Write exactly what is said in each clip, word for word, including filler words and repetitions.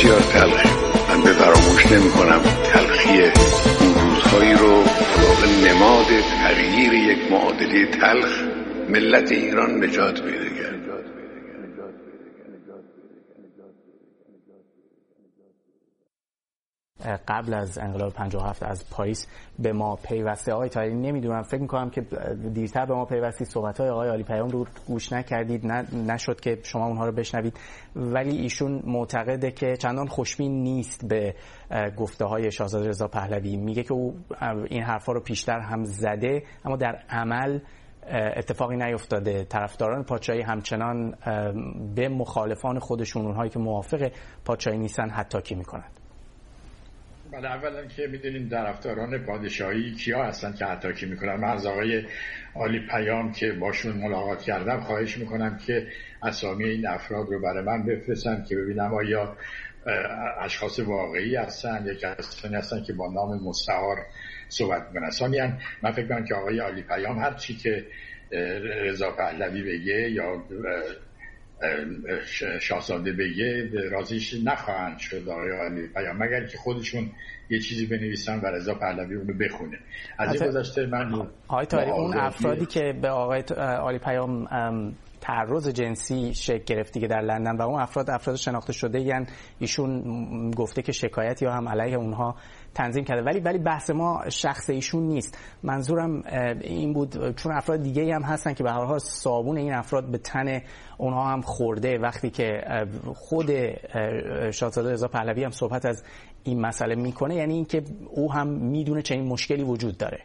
بسیار تلخه. من به فراموش نمی کنم تلخی اون روزهایی رو واقع نماد تغییر یک معادله تلخ ملت ایران نجات پیدا کرد. قبل از انقلاب پنجاه و هفت از پاریس به ما پیوسته. آقای طاهری نمیدونم، فکر میکنم که دیرتر به ما پیوستی، صحبت‌های آقای عالی پیام رو گوش نکردید، نه نشد که شما اونها رو بشنوید، ولی ایشون معتقده که چندان خوشبین نیست به گفته‌های شاهزاده رضا پهلوی. میگه که او این حرفا رو پیشتر هم زده اما در عمل اتفاقی نیفتاده. طرفداران پادشاهی همچنان به مخالفان خودشون، اونهایی که موافق پادشاهی نیستن، حتاکی میکنند. بله، اولا که میدونیم طرفداران پادشاهی کیا هستن که حتاکی میکنن. من از آقای عالی پیام که باشون ملاقات کردم خواهش میکنم که اسامی این افراد رو برای من بفرستن که ببینم آیا اشخاص واقعی هستن یا کسانی هستن که با نام مستعار صحبت میکنن. ثانیاً من فکر میکنم که آقای عالی پیام هر چی که رضا پهلوی بگه یا شاهزاده بگه راضیش نخواهند شد آقای عالی پیام، مگر که خودشون یه چیزی بنویسن و رضا پهلوی اونو بخونه. از این گذشته من آقای طاهری اون افرادی که به آقای عالی پیام تعرض جنسی شکل گرفتی که در لندن و اون افراد افراد شناخته شده، یعنی ایشون گفته که شکایتی یا هم علیه اونها تنظیم کرده، ولی ولی بحث ما شخص ایشون نیست. منظورم این بود چون افراد دیگه هم هستن که به هر حال صابون این افراد به تن اونها هم خورده. وقتی که خود شاهزاده رضا پهلوی هم صحبت از این مسئله میکنه، یعنی اینکه او هم میدونه چنین مشکلی وجود داره.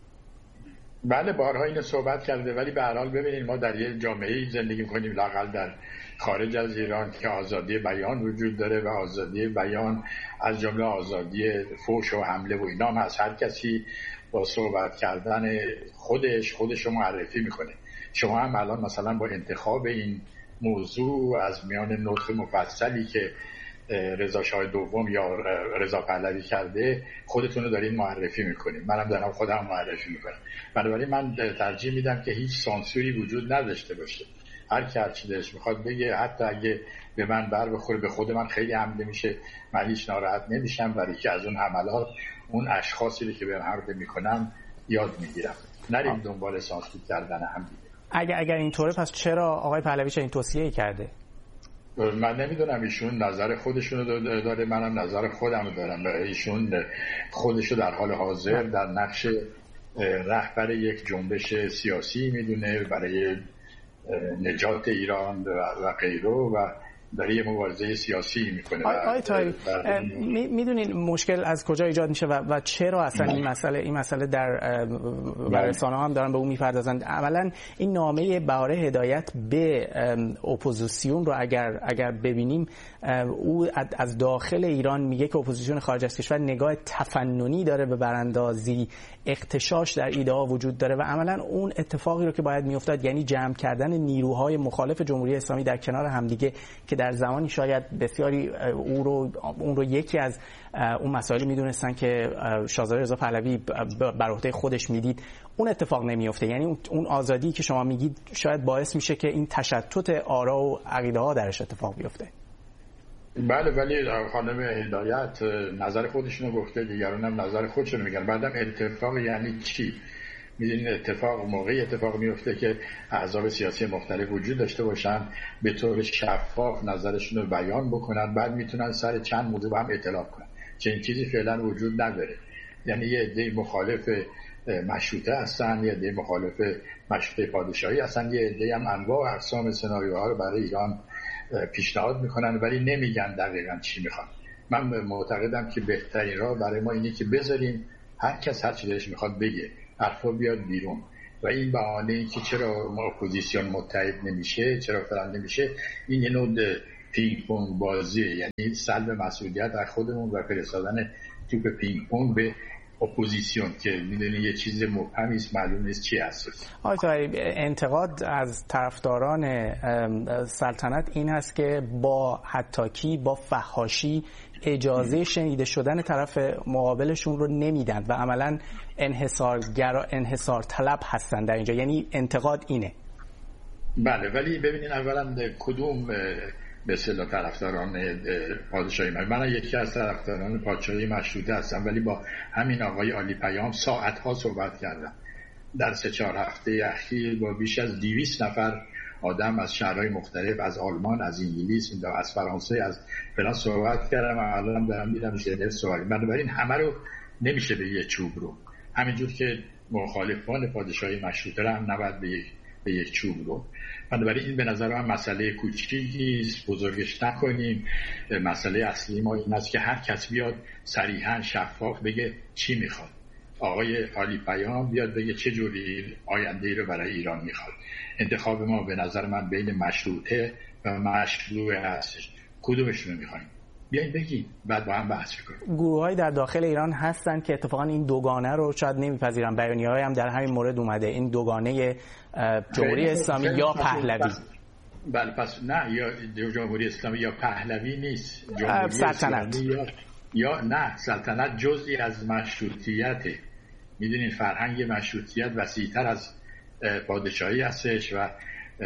بله، بارها اینو صحبت کرده، ولی به هر حال ببینید ما در یه جامعه‌ای زندگی می‌کنیم، لااقل در خارج از ایران، که آزادی بیان وجود داره و آزادی بیان از جمله آزادی فحش و حمله و اینا هم از هر کسی با صحبت کردن خودش خودش رو معرفی میکنه. شما هم الان مثلا با انتخاب این موضوع از میان نطق مفصلی که رضا شاه دوم یا رضا پهلوی کرده خودتون رو دارین معرفی میکنید، منم دارم خودم معرفی میکنم. بنابراین من ترجیح میدم که هیچ سانسوری وجود نداشته باشه. هر کی هر چی دلش میخواد بگه، حتی اگه به من بر بخوره، به خود من خیلی حمله میشه، من هیچ ناراحت نمیشم، برای که از اون حملات اون اشخاصی که به من حمله میکنن یاد میگیرم. نریم دنبال سانسور کردن هم دیگه. اگر اگر اینطوره پس چرا آقای پهلوی چنین توصیه‌ای کرده؟ من نمیدونم، ایشون نظر خودشونو داره، منم نظر خودم دارم. ایشون خودشو در حال حاضر در نقش رهبر یک جنبش سیاسی میدونه برای نجات ایران و غیره و داره یه مبارزه سیاسی میکنه. آقای طاهری میدونین مشکل از کجا ایجاد میشه و, و چرا اصلا این مسئله این مسئله در رسانه هم دارن به اون میپردازن؟ اولا این نامه بهاره هدایت به اپوزیسیون رو اگر اگر ببینیم، او از داخل ایران میگه که اپوزیسیون خارج از کشور نگاه تفننی داره به براندازی، اغتشاش در ایده ها وجود داره و عملا اون اتفاقی رو که باید میافتاد، یعنی جمع کردن نیروهای مخالف جمهوری اسلامی در کنار همدیگه که در زمانی شاید بسیاری او رو اون رو یکی از اون مسائلی میدونستن که شاهزاده رضا پهلوی بر عهده خودش میدید، اون اتفاق نمیفته. یعنی اون آزادی که شما میگید شاید باعث میشه که این تشتت آرا و عقیده ها درش اتفاق بیفته. بله، ولی خانم هدایت نظر خودشونو گفته، دیگران هم نظر خودشونو میگن. بعدم اتفاق یعنی چی؟ میدونین اتفاق موقعی اتفاق میفته که احزاب سیاسی مختلف وجود داشته باشن، به طور شفاف نظرشون رو بیان بکنن، بعد میتونن سر چند موضوع با هم ائتلاف کنن. چنین چیزی فعلا وجود نداره. یعنی یه عده مخالف مشروطه هستن، یه عده مخالف مشروطه پادشاهی هستن، یه عده هم انواع و اقسام سناریوها رو برای ایران پیشنهاد میکنن ولی نمیگن دقیقاً چی میخوان. من معتقدم که بهترین راه برای ما اینه که بذاریم هر کس هر چی دلش میخواد بگه، حرفا بیاد بیرون و این بهانه ای که چرا ما اپوزیسیون متحد نمیشه، چرا فلان نمیشه، این یه نوع پینگ پونگ بازیه، یعنی سلب مسئولیت از خودمون و فرستادن توپ پینگ پونگ به اپوزیسیون که میدونی یه چیز مبهمی است، معلوم نیست چی هست. آقای طاهری، انتقاد از طرفداران سلطنت این است که با حتاکی، با فحاشی اجازه شنیده شدن طرف مقابلشون رو نمیدن و عملا انحصارگرا انحصار طلب هستن در اینجا. یعنی انتقاد اینه. بله، ولی ببینین اولا کدوم به اصطلاح طرفداران پادشاهی مشروطه. من یکی از طرفداران پادشاهی مشروطه هستم، ولی با همین آقای عالی پیام ساعت‌ها صحبت کردم. در سه چهار هفته اخیر با بیش از دویست نفر آدم از شهرهای مختلف، از آلمان، از انگلیس، از فرانسه، از فلان صحبت کردم. الان دارم میرم ژنو صحبت. بنابراین همه رو نمیشه به یه چوب رو، همینجور که مخالفان پادشاهی مشروطه رو هم نباید به یک به یک چوب رو. بنابراین این به نظر من مسئله کوچیکی است، بزرگش نکنیم. مسئله اصلی ما این است که هر کس بیاد صریحاً شفاف بگه چی میخواد. آقای عالی پیام بیاد بگه چه جوری آینده‌ای رو برای ایران میخواد. انتخاب ما به نظر من بین مشروطه و مشروع هستش. کدومشون رو میخوایم؟ بیاین بگید، بعد با هم بحث کنیم. گروه‌های در داخل ایران هستن که اتفاقا این دوگانه رو شاید نمیپذیرن. بیانیه‌های هم در همین مورد اومده، این دوگانه جمهوری اسلامی یا پهلوی. بله، پس نه، یا جمهوری اسلامی یا پهلوی نیست، جمهوری سلطنت یا یا نه، سلطنت جزئی از مشروطیته. میدونین فرهنگ مشروطیت وسیع‌تر از پادشاهی هستش و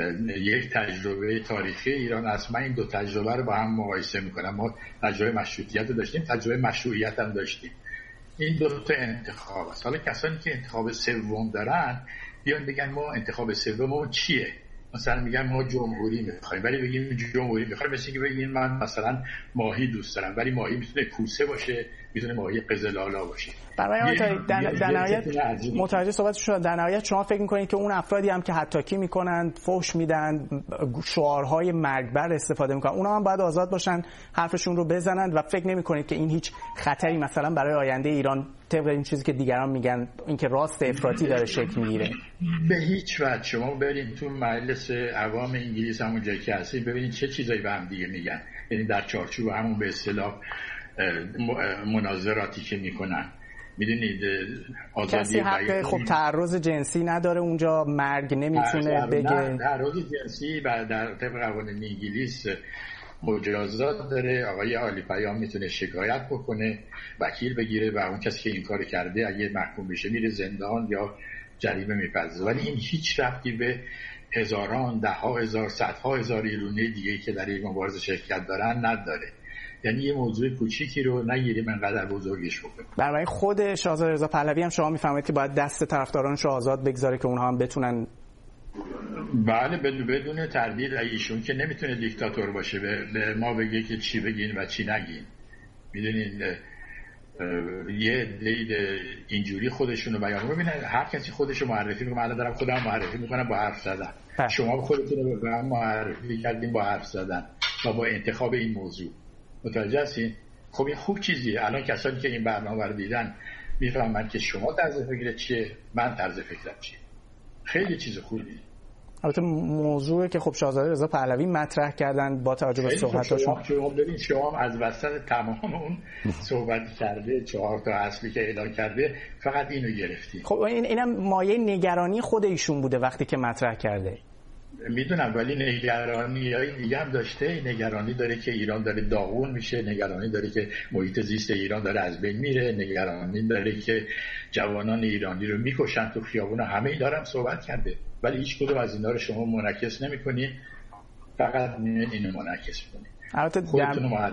یک تجربه تاریخی ایران است. من این دو تجربه رو با هم مقایسه میکنم. ما تجربه مشروطیت رو داشتیم، تجربه مشروعیت هم داشتیم. این دو تا انتخاب است. حالا کسانی که انتخاب سوم دارن بیان بگن ما انتخاب سوم چیه؟ مثلا میگن ما جمهوری میخوایم، ولی بگیم جمهوری میخوایم مثل اینکه بگین من مثلا ماهی دوست دارم، ولی ماهی میتونه کوسه باشه، میتونه ماهی قزلالا باشه. برای در نهایت متوجه صحبت شد، در نهایت شما فکر میکنید که اون افرادی هم که حتاکی میکنن، فحش میدن، شعارهای مرگبر استفاده میکنن، اونا هم باید آزاد باشن حرفشون رو بزنن و فکر نمیکنید که این هیچ خطری مثلا برای آینده ایران طبق این چیزی که دیگران میگن اینکه راست افراطی داره شکل میگیره؟ به هیچ وجه. شما برید تو مجلس عوام انگلیس همون جایی که هستید ببینید چه چیزایی به هم دیگه میگن، یعنی در چارچوب همون به اصطلاح مناظراتی که میکنن. میدونید آزادی کسی حق خب تعرض جنسی نداره اونجا، مرگ نمیتونه بگه. تعرض جنسی در طبق قوانین انگلیس مجازات داره. آقای عالی پیام میتونه شکایت بکنه، وکیل بگیره و اون کسی که این کار کرده اگه محکوم بشه میره زندان یا جریمه میپذیره. ولی این هیچ ربطی به هزاران، ده ها هزار، صدها هزار ایرانی دیگه که در این مبارزه شرکت دارن نداره. یعنی یه موضوع کوچیکی رو نگیریم انقدر بزرگش بکنیم. برای خود شاهزاده رضا پهلوی هم شما میفهمید که باید دست طرفدارانش رو آزاد بگذاره که اونها هم بتونن. بله، بدون تردید. ایشون که نمیتونه دیکتاتور باشه به ما بگه که چی بگین و چی نگین. میدونین یه دید اینجوری خودشون رو بیان ببینن، هر کسی خودش رو معرفی میکنه. من دارم خودم معرفی میکنم با حرف زدن، شما خودتون رو به من معرفی کردین با حرف زدن و با انتخاب این موضوع. متوجه هستین؟ خب این خوب چیزیه. الان کسانی که این برنامه رو دیدن میفهمن که شما طرز فکرت چیه، من طرز فکرم چیه. خیلی چیز خوبیه. البته موضوعی که خب شاهزاده رضا پهلوی مطرح کردن با توجه به صحبتاشون، شما ببین شما از وسط تمام اون صحبت کرده چهار تا اصلی که اعلام کرده فقط اینو گرفتی. خب این اینم مایه نگرانی خود ایشون بوده وقتی که مطرح کرده. میدونم، ولی نگرانی های دیگه هم داشته. نگرانی داره که ایران داره داغون میشه، نگرانی داره که محیط زیست ایران داره از بین میره، نگرانی داره که جوانان ایرانی رو میکشن تو خیابون. همه این دارم صحبت کرده، ولی هیچ کدوم از اینا رو شما منعکس نمیکنید، فقط میاد اینو منعکس میکنید. البته در,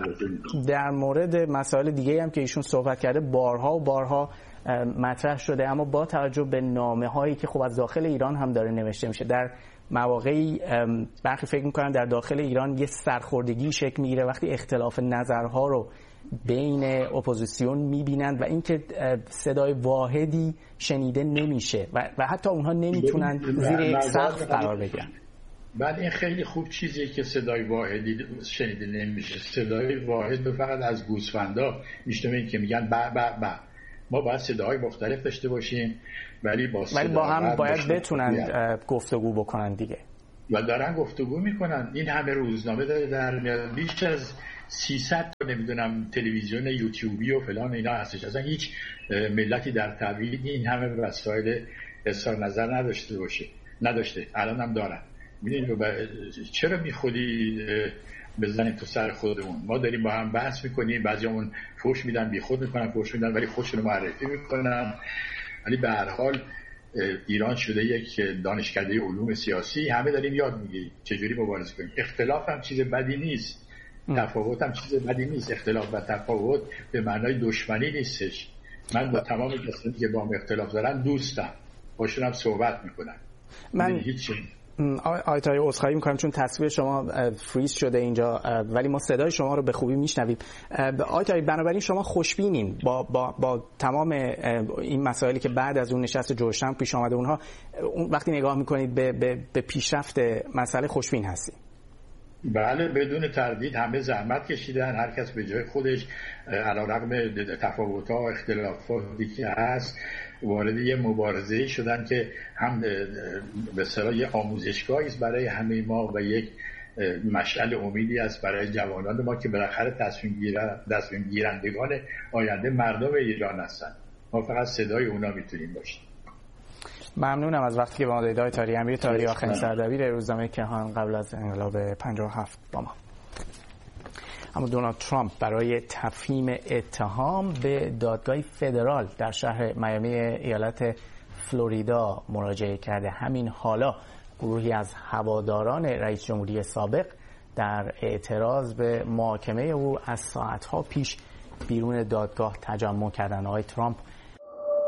در مورد مسائل دیگه هم که ایشون صحبت کرده بارها و بارها مطرح شده، اما با توجه به نامه هایی که خب از داخل ایران هم داره نوشته میشه، در مواقعی برخی فکر میکنن در داخل ایران یه سرخوردگی شکل میگیره وقتی اختلاف نظرها رو بین اپوزیسیون میبینن و اینکه صدای واحدی شنیده نمیشه و, و حتی اونها نمیتونن زیر یک سقف قرار بگیرن. بعد این خیلی خوب چیزیه که صدای واحدی شنیده نمیشه. صدای واحد فقط از گوسفندا میشنویم که میگن با با با. ما باید صداهای مختلف داشته باشیم، ولی با ولی با هم باید بتونن گفتگو بکنن دیگه. و دارن گفتگو میکنن. این همه روزنامه داره در میاد، بیش از سیصد تا نمیدونم تلویزیون یوتیوبی و فلان اینا هستش. اصلا هیچ ملتی در تبعید این همه وسایل اظهار نظر نداشته باشه، نداشته. الان هم دارن. میدونید چرا میخودی بزنیم تو سر خودمون؟ ما داریم با هم بحث میکنیم، بعضیامون فوش میدن، بی خود میکنن، فوش میدن ولی خودشون رو معرفی میکنن. ولی به هر حال ایران شده یک دانشکده علوم سیاسی، همه داریم یاد میگیریم چجوری مبارزه کنیم. اختلاف هم چیز بدی نیست، تفاوت هم چیز بدی نیست. اختلاف و تفاوت به معنای دشمنی نیستش. من با تمام کسانی که با هم اختلاف دارن دوستم، باشون هم صحبت میکنم. من هیچ آقای طاهری عذرخواهی میکنم چون تصویر شما فریز شده اینجا، ولی ما صدای شما رو به خوبی میشنویم. آقای طاهری بنابراین شما خوشبینین با با با تمام این مسائلی که بعد از اون نشست جوشن پیش آمده، اونها وقتی نگاه میکنید به به, به پیشرفت مسئله خوشبین هستید؟ بله بدون تردید همه زحمت کشیدن، هر کس به جای خودش علیرغم تفاوت‌ها و اختلافاتی که هست وارد یه مبارزه‌ای شدن که هم به اصطلاح یه آموزشگاهی است برای همه ما و یک مشعل امیدی است برای جوانان ما که بالاخره تصمیم گیرن تصمیم گیرندگان آینده مردم ایران هستن. ما فقط صدای اونا میتونیم باشیم. ممنونم از وقتی که با ما دادید آقای طاهری. امیر طاهری آخرین سردبیر روزنامه کیهان قبل از انقلاب پنجاه و هفت با ما. اما دونالد ترامپ برای تفهیم اتهام به دادگاه فدرال در شهر میامی ایالت فلوریدا مراجعه کرده. همین حالا گروهی از هواداران رئیس جمهوری سابق در اعتراض به محاکمه او از ساعتها پیش بیرون دادگاه تجمع کردند. آقای ترامپ